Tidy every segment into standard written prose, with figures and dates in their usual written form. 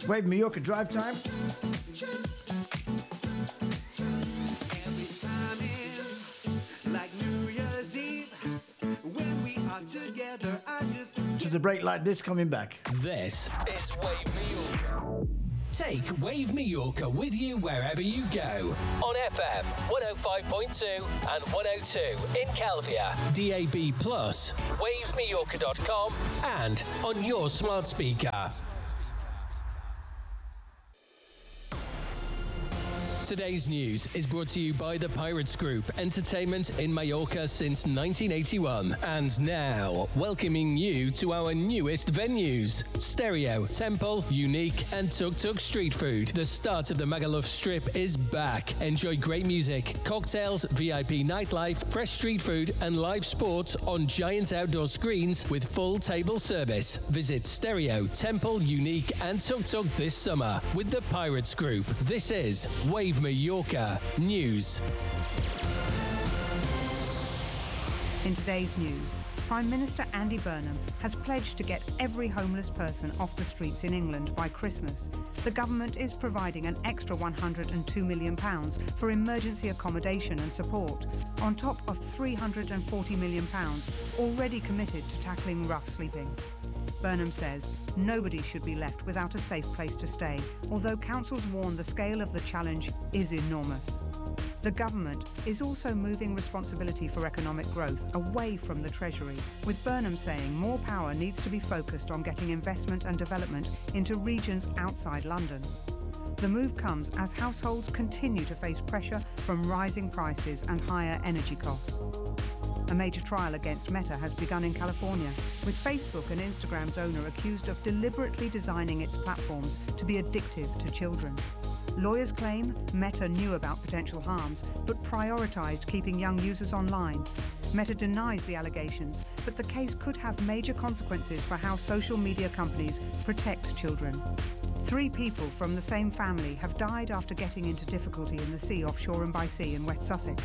It's Wave Mallorca Drive Time. Every time is like New Year's Eve when we are together. I just To the break like this coming back. This is Wave Mallorca. Take Wave Mallorca with you wherever you go. On FM 105.2 and 102 in Calvia, DAB+, wavemallorca.com and on your smart speaker. Today's news is brought to you by the Pirates Group, entertainment in Mallorca since 1981. And now, welcoming you to our newest venues. Stereo, Temple, Unique and Tuk Tuk Street Food. The start of the Magaluf Strip is back. Enjoy great music, cocktails, VIP nightlife, fresh street food and live sports on giant outdoor screens with full table service. Visit Stereo, Temple, Unique and Tuk Tuk this summer with the Pirates Group. This is Wave Mallorca News. In today's news, Prime Minister Andy Burnham has pledged to get every homeless person off the streets in England by Christmas. The government is providing an extra £102 million for emergency accommodation and support, on top of £340 million already committed to tackling rough sleeping. Burnham says nobody should be left without a safe place to stay, although councils warn the scale of the challenge is enormous. The government is also moving responsibility for economic growth away from the Treasury, with Burnham saying more power needs to be focused on getting investment and development into regions outside London. The move comes as households continue to face pressure from rising prices and higher energy costs. A major trial against Meta has begun in California, with Facebook and Instagram's owner accused of deliberately designing its platforms to be addictive to children. Lawyers claim Meta knew about potential harms, but prioritized keeping young users online. Meta denies the allegations, but the case could have major consequences for how social media companies protect children. 3 people from the same family have died after getting into difficulty in the sea off Shoreham-by-Sea in West Sussex.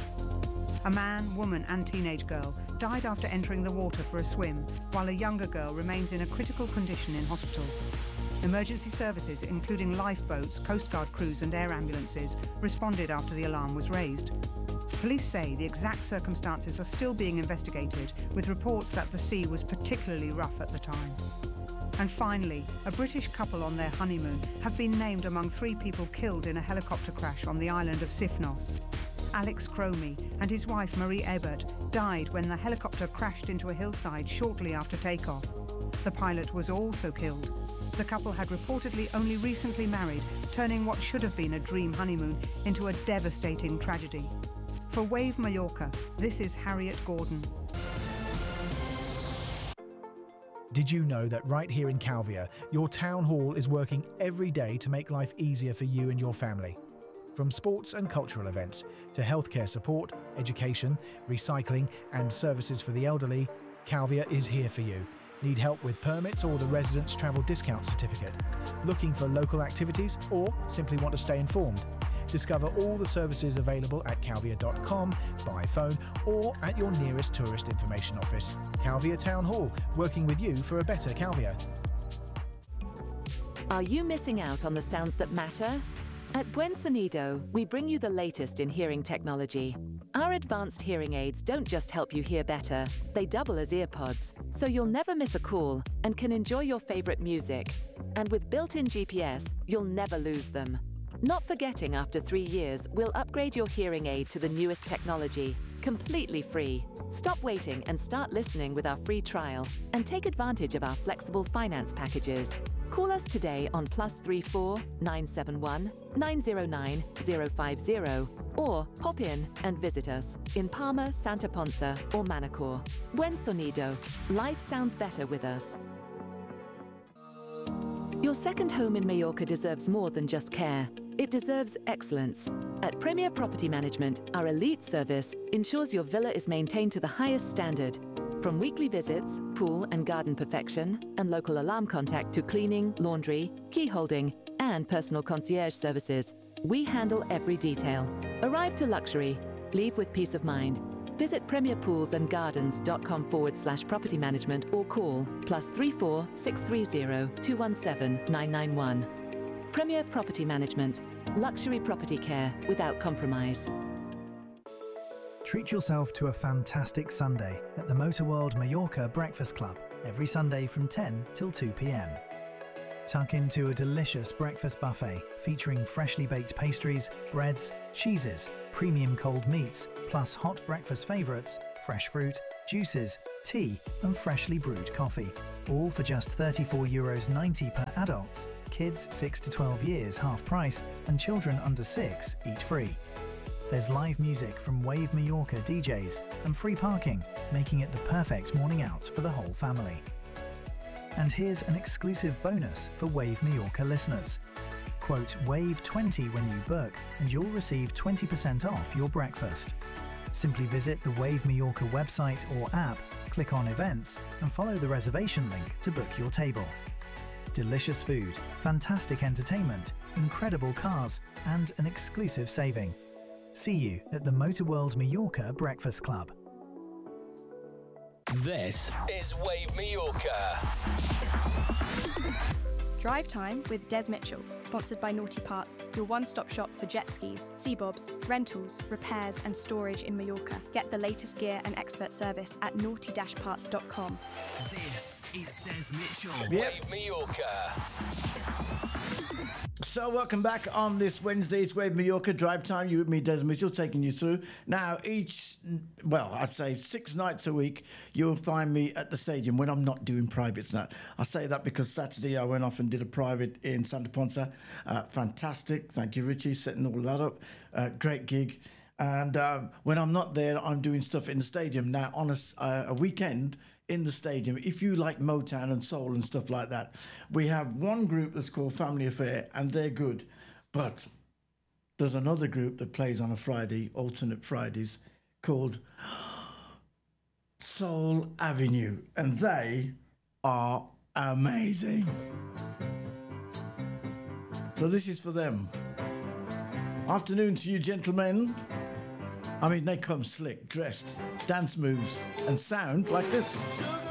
A man, woman and teenage girl died after entering the water for a swim, while a younger girl remains in a critical condition in hospital. Emergency services, including lifeboats, Coast Guard crews and air ambulances, responded after the alarm was raised. Police say the exact circumstances are still being investigated, with reports that the sea was particularly rough at the time. And finally, a British couple on their honeymoon have been named among 3 people killed in a helicopter crash on the island of Sifnos. Alex Cromie and his wife Marie Ebert died when the helicopter crashed into a hillside shortly after takeoff. The pilot was also killed. The couple had reportedly only recently married, turning what should have been a dream honeymoon into a devastating tragedy. For Wave Mallorca, this is Harriet Gordon. Did you know that right here in Calvia, your town hall is working every day to make life easier for you and your family? From sports and cultural events to healthcare support, education, recycling and services for the elderly, Calvia is here for you. Need help with permits or the Residents Travel Discount Certificate? Looking for local activities or simply want to stay informed? Discover all the services available at calvia.com, by phone or at your nearest tourist information office. Calvia Town Hall, working with you for a better Calvia. Are you missing out on the sounds that matter? At Buen Sonido, we bring you the latest in hearing technology. Our advanced hearing aids don't just help you hear better, they double as earpods, so you'll never miss a call and can enjoy your favorite music. And with built-in GPS, you'll never lose them. Not forgetting after 3 years, we'll upgrade your hearing aid to the newest technology, completely free. Stop waiting and start listening with our free trial and take advantage of our flexible finance packages. Call us today on +34 971 909 050 or pop in and visit us in Palma, Santa Ponsa or Manacor. Buen Sonido. Life sounds better with us. Your second home in Mallorca deserves more than just care. It deserves excellence. At Premier Property Management, our elite service ensures your villa is maintained to the highest standard. From weekly visits, pool and garden perfection, and local alarm contact to cleaning, laundry, key holding, and personal concierge services, we handle every detail. Arrive to luxury. Leave with peace of mind. Visit premierpoolsandgardens.com/property management or call +34 630 217 991. Premier Property Management. Luxury property care without compromise. Treat yourself to a fantastic Sunday at the Motor World Mallorca Breakfast Club every Sunday from 10 till 2 p.m. Tuck into a delicious breakfast buffet featuring freshly baked pastries, breads, cheeses, premium cold meats, plus hot breakfast favourites, fresh fruit, juices, tea and freshly brewed coffee. All for just €34.90 per adults. Kids 6 to 12 years half price and children under 6 eat free. There's live music from Wave Mallorca DJs and free parking, making it the perfect morning out for the whole family. And here's an exclusive bonus for Wave Mallorca listeners. Quote WAVE20 when you book and you'll receive 20% off your breakfast. Simply visit the Wave Mallorca website or app, click on events and follow the reservation link to book your table. Delicious food, fantastic entertainment, incredible cars and an exclusive saving. See you at the Motor World Mallorca Breakfast Club. This is Wave Mallorca. Drive Time with Des Mitchell, sponsored by Naughty Parts, your one-stop shop for jet skis, sea bobs, rentals, repairs and storage in Mallorca. Get the latest gear and expert service at naughty-parts.com. This is Des Mitchell. Wave Mallorca. So welcome back on this Wednesday's Wave Mallorca Drive Time. You with me, Des Mitchell, taking you through. Now, I'd say 6 nights a week, you'll find me at the stadium when I'm not doing privates now. I say that because Saturday I went off and did a private in Santa Ponsa. Fantastic. Thank you, Richie, setting all that up. Great gig. And when I'm not there, I'm doing stuff in the stadium. Now, on a weekend in the stadium, if you like Motown and soul and stuff like that, we have one group that's called Family Affair, and they're good. But there's another group that plays on a Friday, alternate Fridays, called Soul Avenue, and they are amazing. So this is for them. Afternoon to you, gentlemen. I mean, they come slick, dressed, dance moves, and sound like this. Sugar